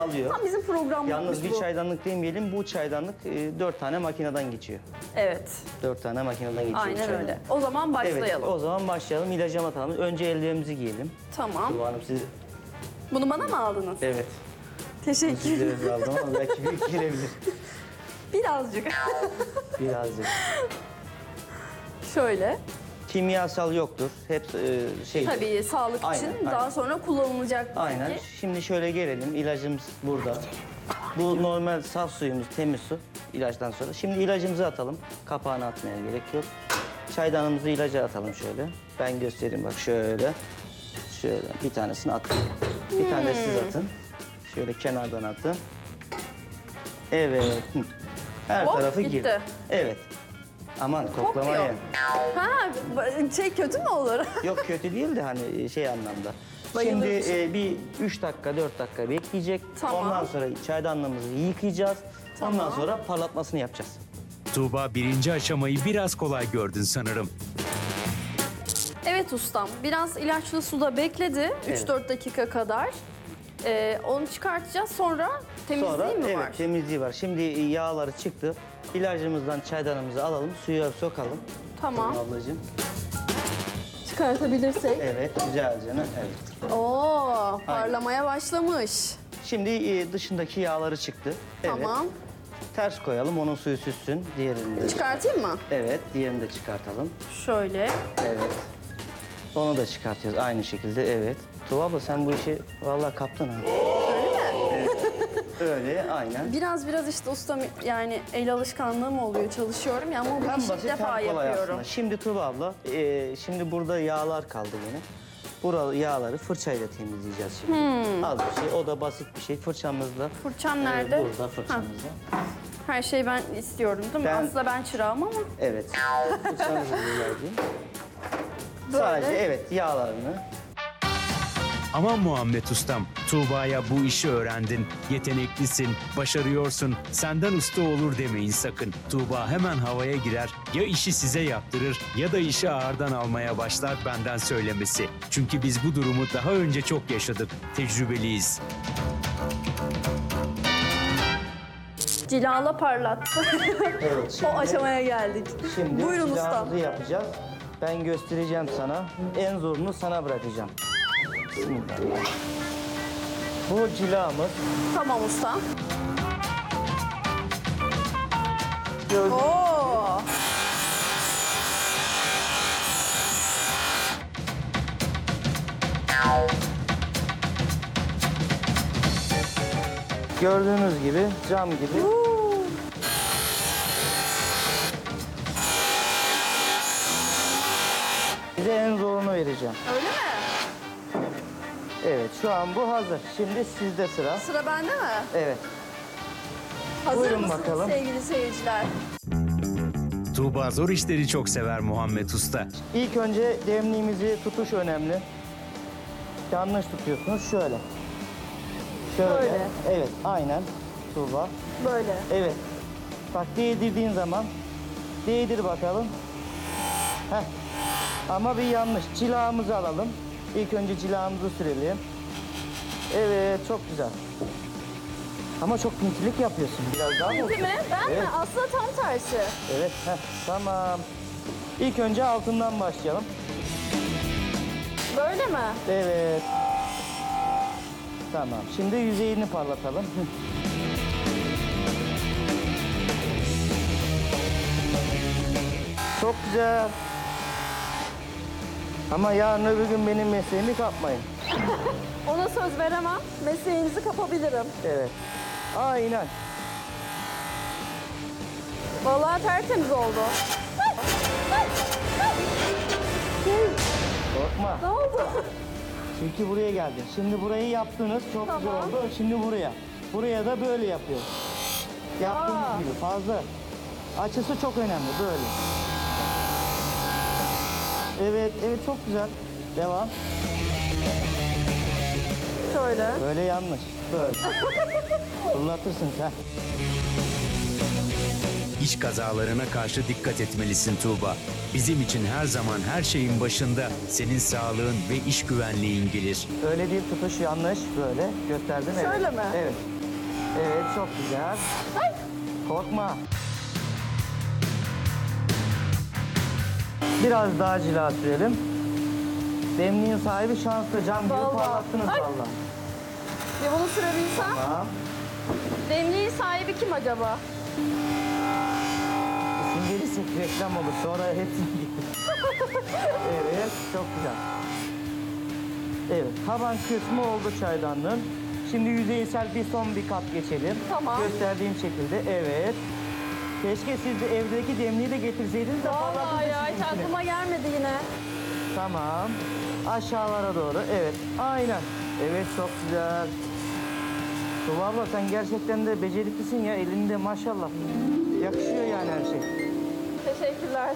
alıyor. Tam bizim programımız Yalnız bir bu. çaydanlık demeyelim, bu çaydanlık 4 tane makineden geçiyor. Evet. 4 tane makineden geçiyor. Aynen çaydanlık. öyle. O zaman başlayalım. Evet, o zaman başlayalım. İlacıma atalım. Önce ellerimizi giyelim. Tamam. Tuba Hanım siz... Bunu bana mı aldınız? Evet. Teşekkür ederim. Sizlere aldım ama belki büyük gelebilir. Birazcık. Birazcık. Şöyle. Kimyasal yoktur. Hep şey. Tabii sağlık Aynen, için aynen. daha sonra kullanılacak. Aynen. Peki. Şimdi şöyle gelelim. İlacımız burada. Bu normal saf suyumuz, temiz su. İlaçtan sonra. Şimdi ilacımızı atalım. Kapağını atmaya gerek yok. Çaydanımızı ilaca atalım şöyle. Ben göstereyim bak şöyle. Şöyle bir tanesini attım. Bir tane de siz atın. Şöyle kenardan atın. Evet. Her Hop, tarafı gitti. gir. Evet. Aman koklamaya. Kokuyor. Ha, kötü mü olur? Yok kötü değil de hani şey anlamda. Bayılır Şimdi mısın? bir 3 dakika 4 dakika bekleyecek. Tamam. Ondan sonra çaydanlığımızı yıkayacağız. Tamam. Ondan sonra parlatmasını yapacağız. Tuğba birinci aşamayı biraz kolay gördün sanırım. Evet ustam. Biraz ilaçlı suda bekledi. 3-4 dakika kadar. Onu çıkartacağız. Sonra temizliği Sonra mi evet var? temizliği var. Şimdi yağları çıktı. İlacımızdan çaydanımızı alalım. Suya sokalım. Tamam. Ablacığım. Çıkartabilirsek. Evet güzelce. Evet. Oo, parlamaya başlamış. Şimdi dışındaki yağları çıktı. Evet. Tamam. Ters koyalım. Onun suyu süssün. Diğerini de. Çıkartayım mı? Evet. Diğerini de çıkartalım. Şöyle. Evet. Onu da çıkartıyoruz aynı şekilde. Evet. Tuğba abla sen bu işi vallahi kaptın ha. Öyle aynen. Biraz işte ustam yani el alışkanlığım oluyor, çalışıyorum ya ama bu Hem işi ilk basit hem defa kolay yapıyorum. aslında. Şimdi Tuğba abla, şimdi burada yağlar kaldı yine. Buralı yağları fırçayla temizleyeceğiz şimdi. Az bir şey, o da basit bir şey. Fırçamızla. Fırçam nerede? Burada fırçamızla. Her şeyi ben istiyorum değil mi? Ben- Aslında ben çırağım ama. Evet. Fırçamızı vereyim. Böyle. Sadece evet yağlarını. Aman Muhammed Ustam, Tuğba'ya bu işi öğrendin, yeteneklisin, başarıyorsun, senden usta olur demeyin sakın. Tuğba hemen havaya girer, ya işi size yaptırır ya da işi ağırdan almaya başlar benden söylemesi. Çünkü biz bu durumu daha önce çok yaşadık, tecrübeliyiz. Cilala parlat. Evet şimdi, O aşamaya geldik. şimdi Buyurun ustam. cilağımızı yapacağız. Ben göstereceğim sana. En zorunu sana bırakacağım. Bismillah. Bu cilamız. Tamam ustam. Gördüğünüz Oo. Gördüğünüz gibi cam gibi. Size en zorunu vereceğim. Öyle mi? Evet şu an bu hazır. Şimdi sizde sıra. Sıra bende mi? Evet. Hazır Buyurun mısınız bakalım. sevgili seyirciler? Tuğba zor işleri çok sever Muhammed Usta. İlk önce demliğimizi tutuş önemli. Yanlış tutuyorsunuz şöyle. Şöyle. Böyle. Evet aynen. Tuğba. Böyle. Evet. Bak değdirdiğin zaman değdir bakalım. Heh. Ama bir yanlış. Cilağımızı alalım. İlk önce cilağımızı sürelim. Evet çok güzel. Ama çok pintilik yapıyorsun. Biraz daha mı? Değil mi? Ben mi? Evet. Aslında tam tersi. Evet. Heh. Tamam. İlk önce altından başlayalım. Böyle mi? Evet. Tamam. Şimdi yüzeyini parlatalım. Çok güzel. Ama yarın öbür gün benim mesleğimi kapmayın. Ona söz veremem. Mesleğinizi kapabilirim. Evet. Aynen. Vallahi tertemiz oldu. Korkma. Ne oldu? Çünkü buraya geldin. Şimdi burayı yaptınız. Çok güzel Tamam. oldu. Şimdi buraya. Buraya da böyle yapıyoruz. Yaptığımız Aa. gibi fazla. Açısı çok önemli. Böyle. Evet, evet çok güzel. Devam. Şöyle. Böyle yanlış. Böyle. Fırlatırsın sen. İş kazalarına karşı dikkat etmelisin Tuğba. Bizim için her zaman her şeyin başında senin sağlığın ve iş güvenliğin gelir. Öyle değil, tutuş yanlış. Böyle gösterdim. Evet. Şöyle mi? Evet. Evet, çok güzel. Korkma. Biraz daha cila sürelim. Demliğin sahibi şanslı. Cam gibi Vallahi. parlattınız Ay. valla. Ya bunu sürebilsem? Tamam. Demliğin sahibi kim acaba? İsim gelirsek reklam olur. Sonra hepsini Evet, çok güzel. Evet, taban kısmı oldu çaydanlığın. Şimdi yüzeysel son bir kat geçelim. Tamam. Gösterdiğim şekilde, evet. Keşke siz de evdeki demliği de getirseydiniz de Vallahi parlattınız ya hiç içine. aklıma gelmedi yine. Tamam. Aşağılara doğru, evet. Aynen. Evet, çok güzel. Tuğba abla sen gerçekten de beceriklisin ya. Elinde maşallah. Yakışıyor yani her şey. Teşekkürler.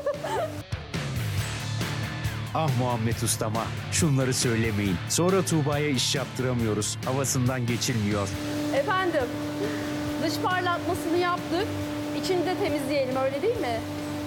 Ah Muhammed Ustama, şunları söylemeyin. Sonra Tuğba'ya iş yaptıramıyoruz. Havasından geçilmiyor. Efendim, dış parlatmasını yaptık. İçini de temizleyelim, öyle değil mi?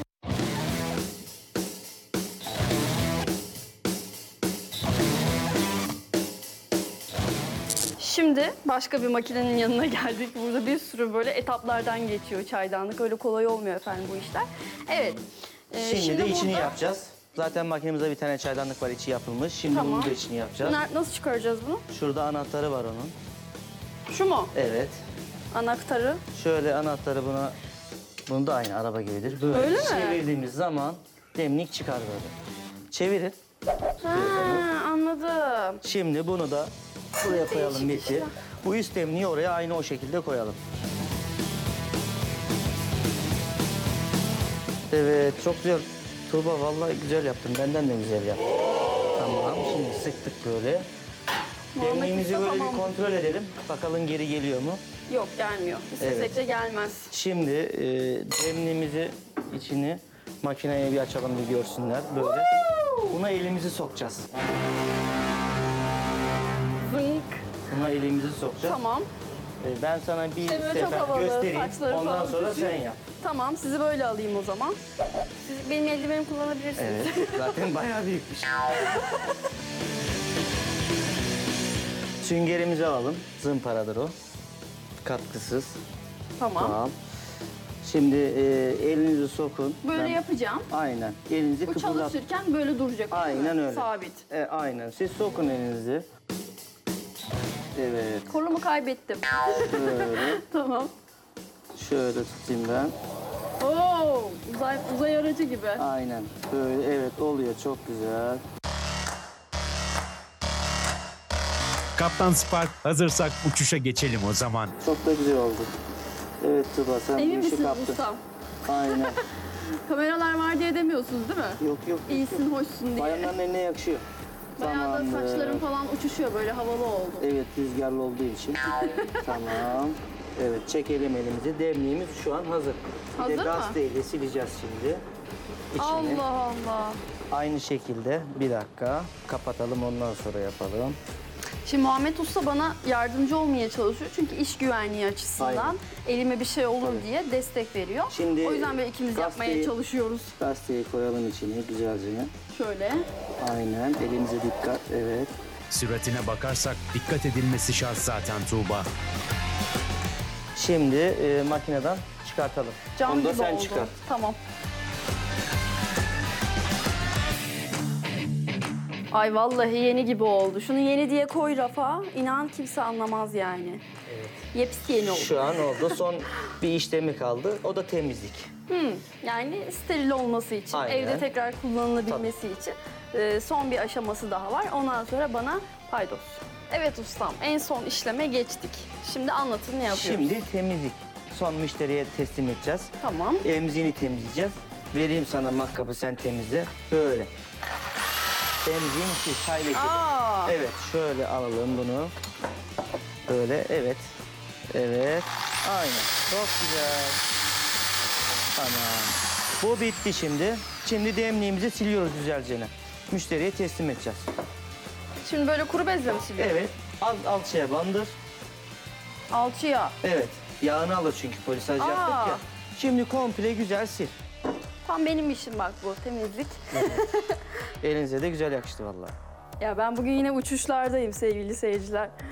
Şimdi başka bir makinenin yanına geldik. Burada bir sürü böyle etaplardan geçiyor çaydanlık. Öyle kolay olmuyor efendim bu işler. Evet. Şimdi de içini burada- yapacağız. Zaten makinemizde bir tane çaydanlık var, içi yapılmış. Şimdi Tamam. bunun da içini yapacağız. Nasıl çıkaracağız bunu? Şurada anahtarı var onun. Şu mu? Evet. Anahtarı. Şöyle anahtarı buna, bunu da aynı araba gibidir. Böyle Öyle mi? çevirdiğimiz zaman demlik çıkar böyle. Çevirin. Ha, anladım. Şimdi bunu da buraya koyalım, Değişik bitti. Bu üst demliği oraya aynı o şekilde koyalım. Evet, çok güzel. Tuğba vallahi güzel yaptın. Benden de güzel yaptın. Tamam, şimdi sıktık böyle. Muhammed Demliğimizi Usta, böyle tamam. bir kontrol edelim. Bakalım geri geliyor mu? Yok, gelmiyor. İstesek Evet. de gelmez. Şimdi demliğimizi içini makineye bir açalım bir görsünler böyle. Buna elimizi sokacağız. Zınk. Buna elimizi sokacağız. Tamam. Ben sana bir İşte böyle çok sefer havalı, göstereyim. saçları Ondan falan sonra tutuyor. sen yap. Tamam, sizi böyle alayım o zaman. Siz benim eldivenimi kullanabilirsiniz. Evet, zaten bayağı büyükmüş. Süngerimizi alalım. Zımparadır o. Katkısız. Tamam. Tamam. Şimdi elinizi sokun. Böyle Ben- yapacağım. Aynen. Elinizi Bu kıpırdat. çalışırken böyle duracak. değil mi? Aynen öyle. Sabit. Aynen. Siz sokun elinizi. Evet. Kolumu kaybettim. Şöyle. Tamam. Şöyle tutayım ben. Oo, uzay aracı gibi. Aynen. Böyle, evet oluyor. Çok güzel. Kaptan Spark, hazırsak uçuşa geçelim o zaman. Çok da güzel oldu. Evet Tuba, sen Emin bu işi misiniz kaptın. ustam? Aynen. Kameralar var diye demiyorsunuz değil mi? Yok yok. İyisin, hoşsun diye. Bayanların eline yakışıyor. Bayağı da Tamamdır. saçlarım falan uçuşuyor, böyle havalı oldu. Evet, rüzgarlı olduğu için. Tamam. Evet, çekelim elimizi. Demliğimiz şu an hazır. Bir Hazır de mı? gazeteyle sileceğiz şimdi. İçini. Allah Allah. Aynı şekilde bir dakika kapatalım, ondan sonra yapalım. Şimdi Muhammed Usta bana yardımcı olmaya çalışıyor. Çünkü iş güvenliği açısından Aynen. elime bir şey olur Tabii. diye destek veriyor. Şimdi o yüzden böyle ikimiz yapmaya gazeteyi- çalışıyoruz. Gazeteyi koyalım içine güzelce. Şöyle. Aynen, elimize dikkat. Evet. Süratine bakarsak dikkat edilmesi şart zaten Tuğba. Şimdi makineden çıkartalım. Cam Onu da gibi sen oldu. çıkart. Tamam. Ay vallahi yeni gibi oldu. Şunu yeni diye koy rafa. İnan kimse anlamaz yani. Yepyeni oldu. Şu an oldu. Son bir işlemi kaldı. O da temizlik. Yani steril olması için, Aynen. evde tekrar kullanılabilmesi için son bir aşaması daha var. Ondan sonra bana paydos. Evet ustam, en son işleme geçtik. Şimdi anlatın ne yapıyoruz? Şimdi temizlik. Son müşteriye teslim edeceğiz. Tamam. Emziğini temizleyeceğiz. Vereyim sana matkapı, sen temizle. Böyle. Temizliğin içi çayla gibi. Aa, Evet, şöyle alalım bunu. Böyle, evet. Evet. Aynen. Çok güzel. Tamam. Bu bitti şimdi. Şimdi demliğimizi siliyoruz güzelce. Müşteriye teslim edeceğiz. şimdi böyle kuru bezle mi siliyorum? Evet. Alçıya bandır. Alçıya. Evet. Yağını alır çünkü polisaj yaptık ya. Şimdi komple güzel sil. Tam benim işim bak bu temizlik. Elinize de güzel yakıştı vallahi. Ya ben bugün yine uçuşlardayım sevgili seyirciler.